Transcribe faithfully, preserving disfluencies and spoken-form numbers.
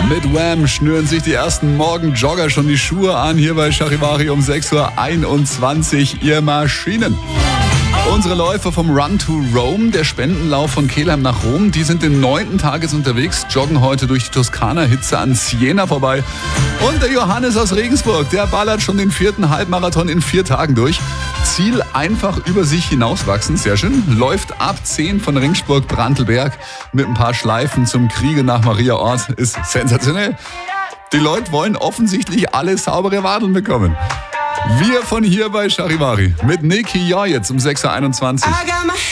Mit Wham schnüren sich die ersten Morgenjogger schon die Schuhe an. Hier bei Charivari um sechs Uhr einundzwanzig, ihr Maschinen. Unsere Läufer vom Run to Rome, der Spendenlauf von Kelheim nach Rom, die sind den neunten Tages unterwegs, joggen heute durch die Toskana-Hitze an Siena vorbei. Und der Johannes aus Regensburg, der ballert schon den vierten Halbmarathon in vier Tagen durch. Ziel einfach über sich hinauswachsen, sehr schön. Läuft ab zehn von Ringsburg-Brantelberg mit ein paar Schleifen zum Kriege nach Mariaort. Ist sensationell. Die Leute wollen offensichtlich alle saubere Wadeln bekommen. Wir von hier bei Charivari mit Nicky Joy jetzt um sechs Uhr einundzwanzig.